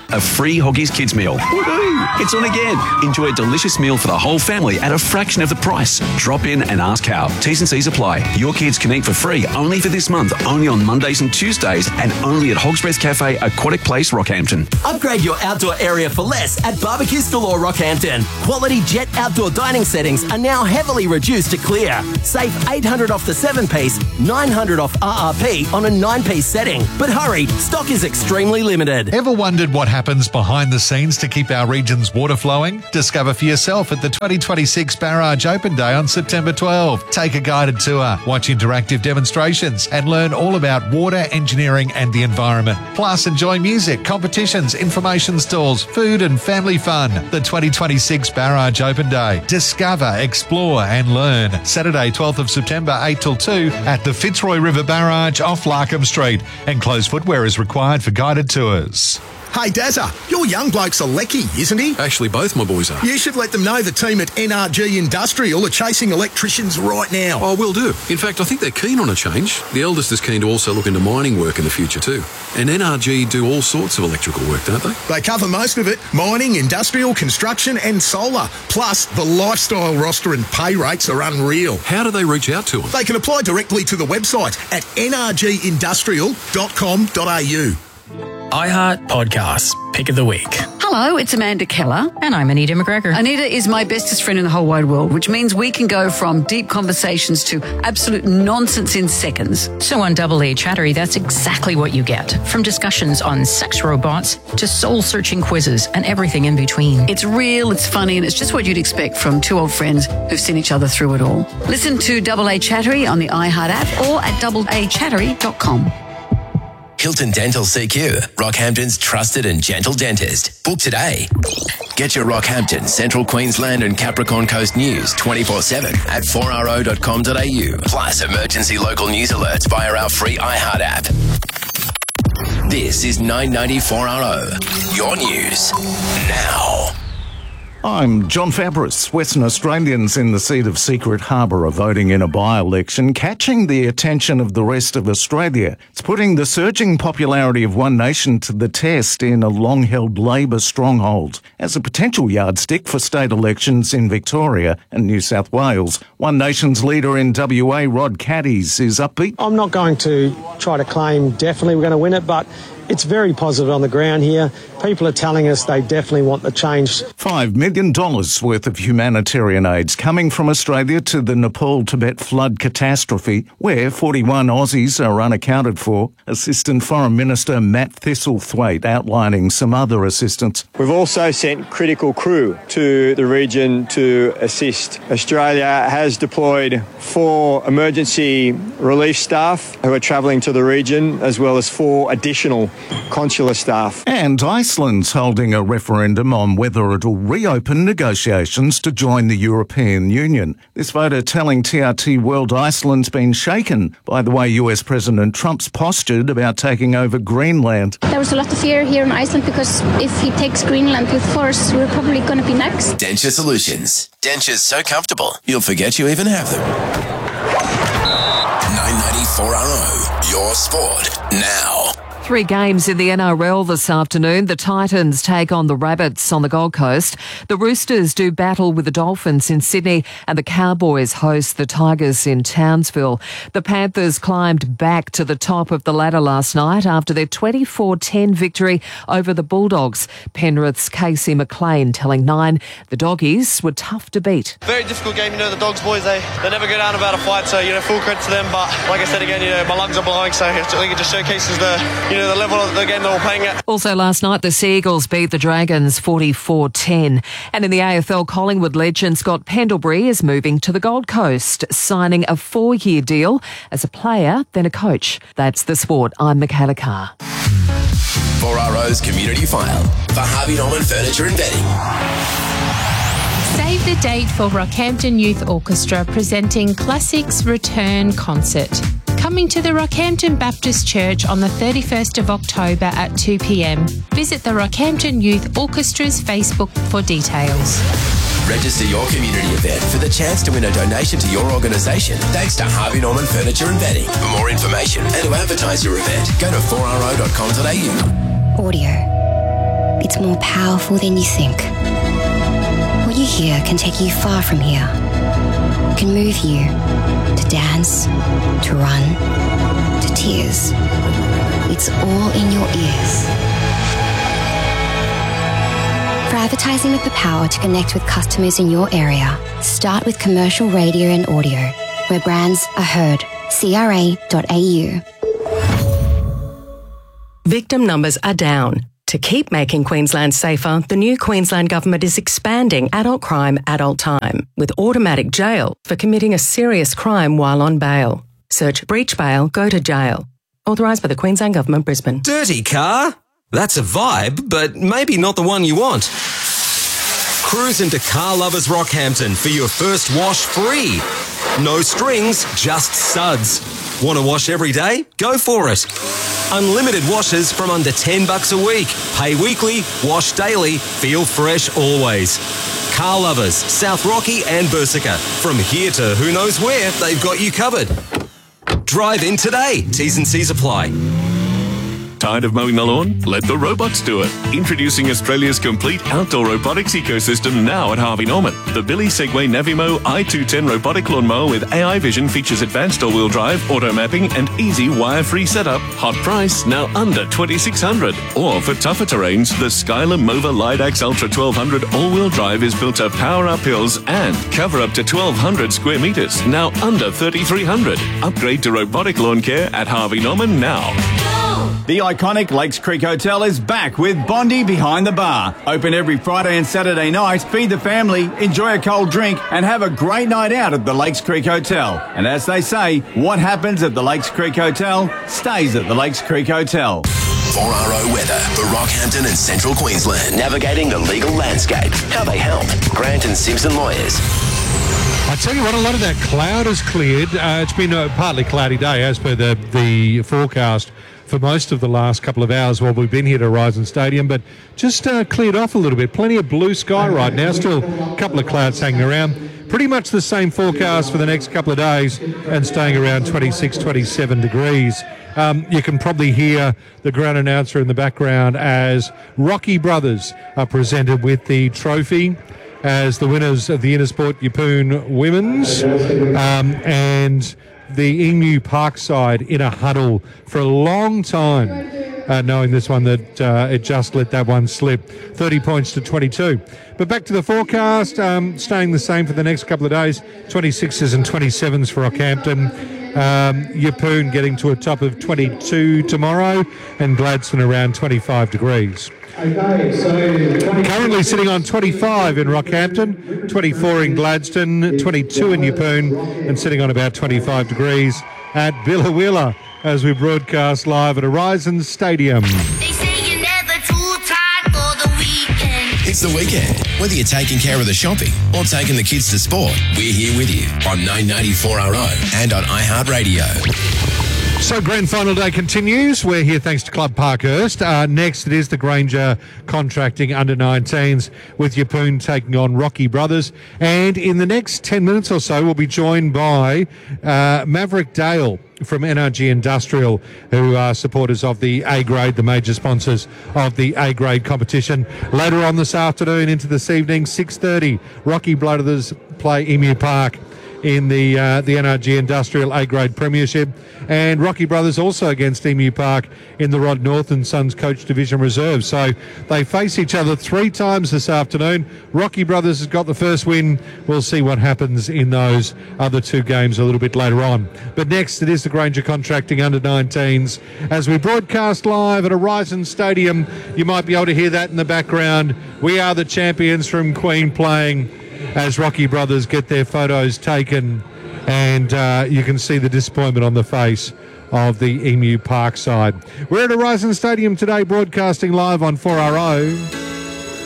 a free Hoggies Kids meal. Woohoo! It's on again. Enjoy a delicious meal for the whole family at a fraction of the price. Drop in and ask how. T's and C's apply. Your kids can eat for free only for this month, only on Mondays and Tuesdays, and only at Hog's Breath Cafe, Aquatic Place, Rockhampton. Upgrade your outdoor area for less at Barbecues Galore Rockhampton. Quality Jet outdoor dining settings are now heavily reduced to clear. Save $800 off the 7-piece, $900 off RRP on a 9-piece setting. But hurry, stock is extremely limited. Ever wondered what happens behind the scenes to keep our region's water flowing? Discover for yourself at the 2026 Barrage Open Day on September 12. Take a guided tour, watch interactive demonstrations, and learn all about water, engineering and the environment. Plus, enjoy music, competitions, information stalls, food and family fun. The 2026 Barrage Open Day. Discover, explore and learn. Saturday, 12th of September, 8 till 2 at the Fitzroy River Barrage off Larkham Street. Enclosed footwear is required for guided tours. Hey Dazza, your young bloke's a lecky, isn't he? Actually, both my boys are. You should let them know the team at NRG Industrial are chasing electricians right now. Oh, will do. In fact, I think they're keen on a change. The eldest is keen to also look into mining work in the future too. And NRG do all sorts of electrical work, don't they? They cover most of it. Mining, industrial, construction and solar. Plus, the lifestyle roster and pay rates are unreal. How do they reach out to them? They can apply directly to the website at nrgindustrial.com.au. iHeart Podcasts, Pick of the Week. Hello, it's Amanda Keller. And I'm Anita McGregor. Anita is my bestest friend in the whole wide world, which means we can go from deep conversations to absolute nonsense in seconds. So on Double A Chattery, that's exactly what you get. From discussions on sex robots to soul-searching quizzes and everything in between. It's real, it's funny, and it's just what you'd expect from two old friends who've seen each other through it all. Listen to Double A Chattery on the iHeart app or at doubleachattery.com. Hilton Dental CQ, Rockhampton's trusted and gentle dentist. Book today. Get your Rockhampton, Central Queensland and Capricorn Coast news 24/7 at 4RO.com.au. Plus emergency local news alerts via our free iHeart app. This is 994RO, your news now. I'm John Fabris. Western Australians in the seat of Secret Harbour are voting in a by-election, catching the attention of the rest of Australia. It's putting the surging popularity of One Nation to the test in a long-held Labor stronghold. As a potential yardstick for state elections in Victoria and New South Wales, One Nation's leader in WA, Rod Caddies, is upbeat. I'm not going to try to claim definitely we're going to win it, but it's very positive on the ground here. People are telling us they definitely want the change. $5 million worth of humanitarian aid's coming from Australia to the Nepal-Tibet flood catastrophe, where 41 Aussies are unaccounted for. Assistant Foreign Minister Matt Thistlethwaite outlining some other assistance. We've also sent critical crew to the region to assist. Australia has deployed 4 emergency relief staff who are travelling to the region, as well as 4 additional consular staff. And Iceland's holding a referendum on whether it'll reopen negotiations to join the European Union. This voter telling TRT World Iceland's been shaken by the way US President Trump's postured about taking over Greenland. There was a lot of fear here in Iceland because if he takes Greenland with force, we're probably going to be next. Denture Solutions. Dentures so comfortable, you'll forget you even have them. 994RO, your sport now. 3 games in the NRL this afternoon. The Titans take on the Rabbits on the Gold Coast. The Roosters do battle with the Dolphins in Sydney, and the Cowboys host the Tigers in Townsville. The Panthers climbed back to the top of the ladder last night after their 24-10 victory over the Bulldogs. Penrith's Casey McLean telling Nine the Doggies were tough to beat. Very difficult game, the Dogs boys, they never go down about a fight, so, full credit to them. But like I said again, my lungs are blowing, so I think it just showcases the level of the game that we're playing at. Also last night, the Seagulls beat the Dragons 44-10. And in the AFL, Collingwood legend Scott Pendlebury is moving to the Gold Coast, signing a 4-year deal as a player, then a coach. That's the sport. I'm Michaela Carr. 4RO's Community File for Harvey Norman Furniture and Bedding. Save the date for Rockhampton Youth Orchestra presenting Classics Return Concert. Coming to the Rockhampton Baptist Church on the 31st of October at 2 p.m. Visit the Rockhampton Youth Orchestra's Facebook for details. Register your community event for the chance to win a donation to your organisation thanks to Harvey Norman Furniture and Bedding. For more information and to advertise your event, go to 4RO.com.au. Audio. it's more powerful than you think. What you hear can take you far from here. It can move you to dance, to run, to tears. It's all in your ears. For advertising with the power to connect with customers in your area, start with commercial radio and audio, where brands are heard. CRA.au. Victim numbers are down. To keep making Queensland safer, the new Queensland Government is expanding adult crime, adult time, with automatic jail for committing a serious crime while on bail. Search breach bail, go to jail. Authorised by the Queensland Government, Brisbane. Dirty car? That's a vibe, but maybe not the one you want. Cruise into Car Lovers Rockhampton for your first wash free. No strings, just suds. Want to wash every day? Go for it. Unlimited washes from under $10 a week. Pay weekly, wash daily, feel fresh always. Car Lovers, South Rocky and Bursica. From here to who knows where, they've got you covered. Drive in today. T's and C's apply. Tired of mowing the lawn? Let the robots do it. Introducing Australia's complete outdoor robotics ecosystem now at Harvey Norman. The Billy Segway Navimo i210 robotic lawnmower with AI vision features advanced all-wheel drive, auto mapping and easy wire-free setup. Hot price, now under $2,600. Or for tougher terrains, the Skyler Mova Lidax Ultra 1200 all-wheel drive is built to power up hills and cover up to 1,200 square metres, now under $3,300. Upgrade to robotic lawn care at Harvey Norman now. The iconic Lakes Creek Hotel is back with Bondi Behind the Bar. Open every Friday and Saturday night, feed the family, enjoy a cold drink and have a great night out at the Lakes Creek Hotel. And as they say, what happens at the Lakes Creek Hotel stays at the Lakes Creek Hotel. 4RO weather for Rockhampton and Central Queensland. Navigating the legal landscape. How they help. Grant and Simpson Lawyers. I tell you what, a lot of that cloud has cleared. It's been a partly cloudy day as per the forecast for most of the last couple of hours while we've been here to Horizon Stadium, but just cleared off a little bit. Plenty of blue sky right now, still a couple of clouds hanging around. Pretty much the same forecast for the next couple of days and staying around 26, 27 degrees. You can probably hear the ground announcer in the background as Rocky Brothers are presented with the trophy as the winners of the Intersport Yeppoon Women's, and the Emu Parkside in a huddle for a long time, knowing this one that it just let that one slip, 30 points to 22. But back to the forecast, staying the same for the next couple of days, 26s and 27s for Rockhampton. Yeppoon getting to a top of 22 tomorrow, and Gladstone around 25 degrees. Okay, so currently sitting on 25 in Rockhampton, 24 in Gladstone, 22 in Yeppoon, and sitting on about 25 degrees at Billawilla as we broadcast live at Horizon Stadium. It's the weekend. Whether you're taking care of the shopping or taking the kids to sport, we're here with you on 994RO and on iHeartRadio. So grand final day continues. We're here thanks to Club Parkhurst. Next it is the Granger Contracting Under-19s with Yeppoon taking on Rocky Brothers. And in the next 10 minutes or so we'll be joined by Maverick Dale from NRG Industrial, who are supporters of the A-grade, the major sponsors of the A-grade competition. Later on this afternoon into this evening, 6:30, Rocky Brothers play Emu Park in the NRG Industrial A-grade Premiership, and Rocky Brothers also against Emu Park in the Rod North and Sons Coach Division Reserve. So they face each other 3 times this afternoon. Rocky Brothers has got the first win. We'll see what happens in those other 2 games a little bit later on. But next it is the Granger Contracting Under-19s as we broadcast live at Horizon Stadium. You might be able to hear that in the background. We are the champions from Queen playing as Rocky Brothers get their photos taken, and you can see the disappointment on the face of the Emu Park side. We're at Horizon Stadium today, broadcasting live on 4RO.